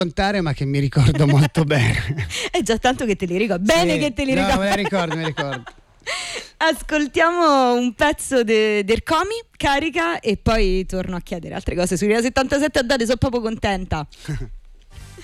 contare, ma che mi ricordo molto bene. È già tanto che te li ricordo. Bene, Sì, che te li no, ricordo. me li ricordo. Ascoltiamo un pezzo del Comi, carica, e poi torno a chiedere altre cose su Ria 77. Sono proprio contenta.